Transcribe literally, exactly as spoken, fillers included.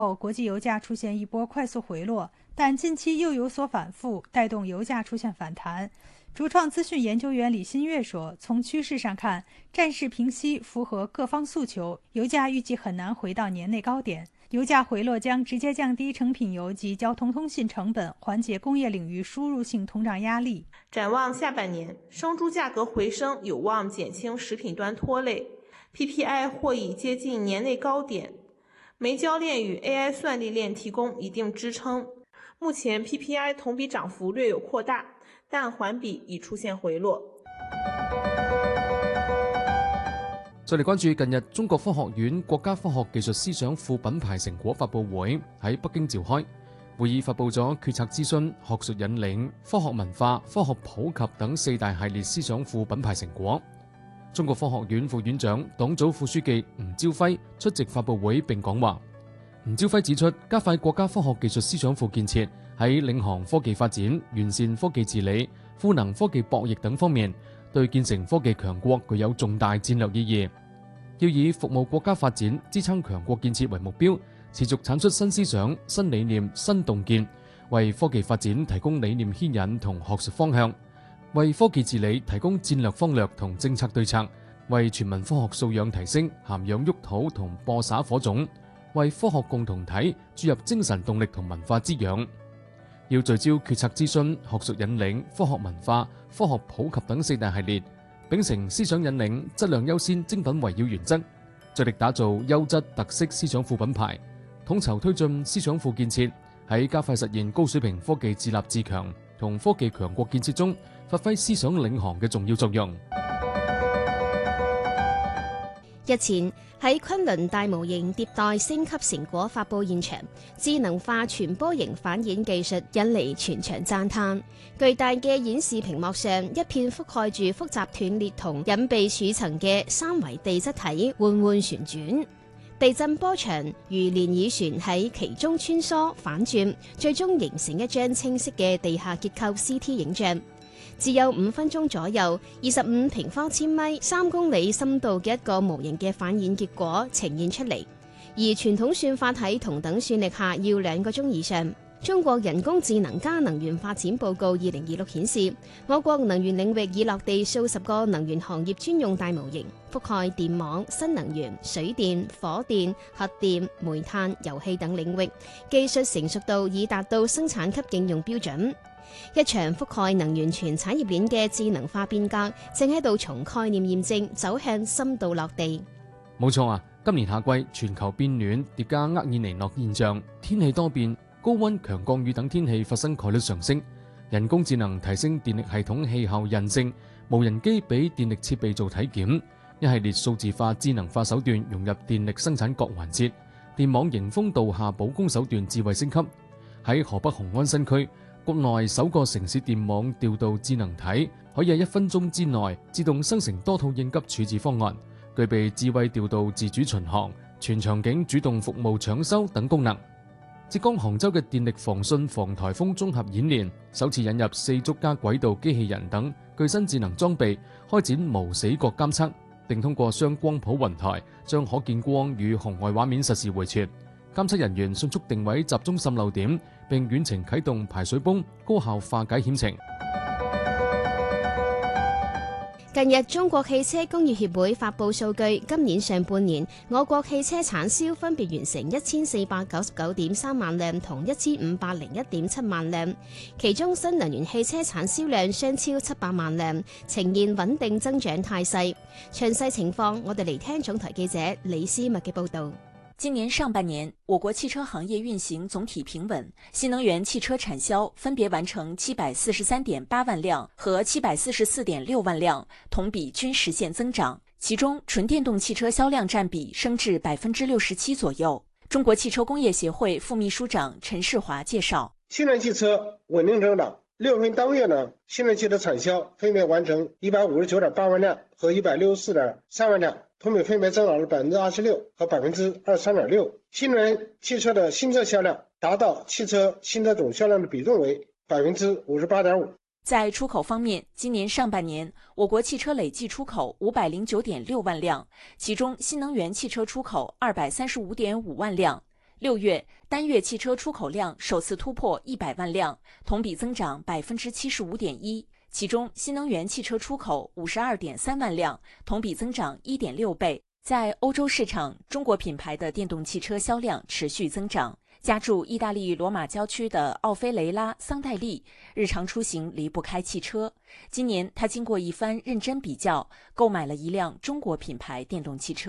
后，国际油价出现一波快速回落，但近期又有所反复，带动油价出现反弹。主创资讯研究员李新月说，从趋势上看，战事平息符合各方诉求，油价预计很难回到年内高点。油价回落将直接降低成品油及交通通信成本，缓解工业领域输入性通胀压力。 展望下半年，生猪价格回升有望减轻食品端拖累， P P I 或已接近年内高点，煤焦链与 A I 算力链提供一定支撑。目前 P P I 同比涨幅略有扩大，但环比已出现回落。 再嚟關注近日中國科學院國家科學技術思想副品牌成果發佈會喺北京召開，會議發佈咗決策諮詢、學術引領、科學文化、科學普及等四大系列思想副品牌成果。中國科學院副院長、黨組副書記吳朝輝出席發佈會並講話。吳朝輝指出，加快國家科學技術思想庫建設，喺領航科技發展、完善科技治理、賦能科技博弈等方面，對建成科技強國具有重大戰略意義。要以服務國家發展、支撐強國建設為目標，持續產出新思想、新理念、新洞見，為科技發展提供理念牽引同學術方向，為科技治理提供戰略方略同政策對策，為全民科學素養提升涵養沃土同播撒火種，為科學共同體注入精神動力同文化滋養。要聚焦決策諮詢、學術引領、科學文化、科學普及等四大系列，秉承思想引領、質量優先、精品圍繞原則，着力打造優質特色思想副品牌，統籌推進思想副建設，喺加快實現高水平科技自立自強同科技強國建設中，發揮思想領航嘅重要作用。 日前喺崑崙大模型迭代升級成果發佈現場，智能化傳波形反演技術引嚟全場讚嘆。巨大嘅演示屏幕上，一片覆蓋住複雜斷裂同隱蔽儲層嘅三維地質體緩緩旋轉，地震波長如漣漪船喺其中穿梭反轉，最終形成一張清晰嘅地下結構 C T 影像。只有五分鐘左右，二十五平方千米、三公里深度嘅一個模型嘅反演結果呈現出嚟，而傳統算法喺同等算力下要兩個鐘以上。中國人工智能加能源發展報告二零二六顯示，我國能源領域已落地數十個能源行業專用大模型，覆蓋電網、新能源、水電、火電、核電、煤炭、油氣等領域，技術成熟度已達到生產級應用標準。一場覆蓋能源全產業鏈嘅智能化變革，正喺度從概念驗證走向深度落地。 冇錯啊！今年夏季全球變暖疊加厄爾尼諾現象，天氣多變、高溫、強降雨等天氣發生概率上升。人工智能提升電力系統氣候韌性，無人機俾電力設備做體檢，一系列數字化、智能化手段融入電力生產各環節，電網迎風導下保供手段智慧升級。喺河北雄安新區，國內首個城市電網調度智能體可以喺一分鐘之內自動生成多套應急處置方案，具備智慧調度、自主巡航、全場景主動服務搶修等功能。浙江杭州嘅電力防汛防颱風綜合演練首次引入四足加軌道機器人等具新智能裝備，開展無死角監測，並通過雙光譜雲台將可見光與紅外畫面實時回傳。監測人員迅速定位集中滲漏點，並遠程啟動排水泵，高效化解險情。 近日，中國汽車工業協會發布數據，今年上半年我國汽車產銷分別完成一千四百九十九點三萬輛同一千五百零一點七萬輛，其中新能源汽車產銷量雙超七百萬輛，呈現穩定增長態勢。詳細情況，我哋嚟聽總台記者李思密嘅報導。 今年上半年，我國汽車行業運行總體平穩，新能源汽車產銷分別完成七百四十三點八萬輛和七百四十四點六萬輛，同比均實現增長。其中，純電動汽車銷量佔比升至百分之六十七左右。中國汽車工業協會副秘書長陳世華介紹： 新能源汽車穩定增長，六月份當月呢，新能源汽車產銷分別完成一百五十九點八萬輛和一百六十四點三萬輛。同比分別增長了百分之二十六和百分之二十三點六。新能源汽車的新車銷量達到汽車新車總銷量的比重為百分之五十八點五。 在出口方面，今年上半年，我國汽車累計出口五百零九點六萬輛，其中新能源汽車出口二百三十五點五萬輛。 六月单月汽车出口量首次突破一百万辆，同比增长百分之七十五点一。其中，新能源汽车出口五十二点三万辆，同比增长一点六倍。在欧洲市场，中国品牌的电动汽车销量持续增长。家住意大利罗马郊区的奥菲雷拉·桑代利，日常出行离不开汽车。今年，他经过一番认真比较，购买了一辆中国品牌电动汽车。